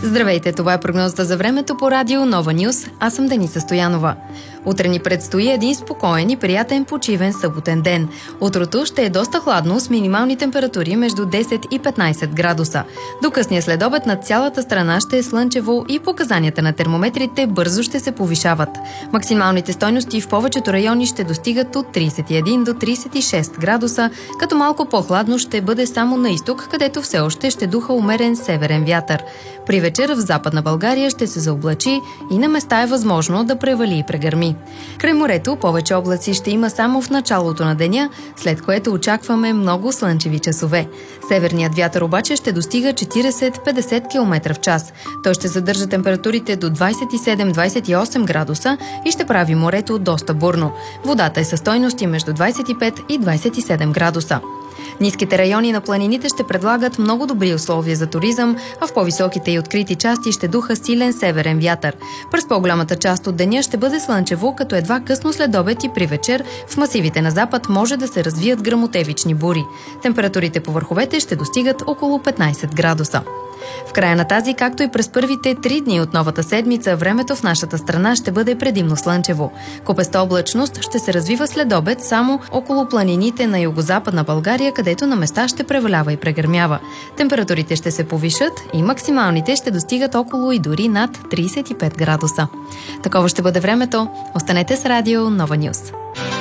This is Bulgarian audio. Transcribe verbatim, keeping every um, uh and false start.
Здравейте, това е прогнозата за времето по радио Нова Нюс. Аз съм Деница Стоянова. Утре ни предстои един спокоен и приятен почивен съботен ден. Утрото ще е доста хладно с минимални температури между десет и петнайсет градуса. До късния следобед над цялата страна ще е слънчево и показанията на термометрите бързо ще се повишават. Максималните стойности в повечето райони ще достигат от трийсет и един до трийсет и шест градуса, като малко по-хладно ще бъде само на изток, където все още ще духа умерен северен вятър. При вечер в Западна България ще се заоблачи и на места е възможно да превали и прегърми. Край морето повече облаци ще има само в началото на деня, след което очакваме много слънчеви часове. Северният вятър обаче ще достига четирийсет до петдесет километра в час. Той ще задържа температурите до двайсет и седем до двайсет и осем градуса и ще прави морето доста бурно. Водата е със стойности между двайсет и пет и двайсет и седем градуса. Ниските райони на планините ще предлагат много добри условия за туризъм, а в по-високите и открити части ще духа силен северен вятър. През по-голямата част от деня ще бъде слънчево, като едва късно след обед и при вечер в масивите на запад може да се развият гръмотевични бури. Температурите по върховете ще достигат около петнайсет градуса. В края на тази, както и през първите три дни от новата седмица, времето в нашата страна ще бъде предимно слънчево. Купеста облачност ще се развива след обед само около планините на югозападна България, където на места ще превалява и прегърмява. Температурите ще се повишат и максималните ще достигат около и дори над трийсет и пет градуса. Такова ще бъде времето. Останете с радио Нова Нюс.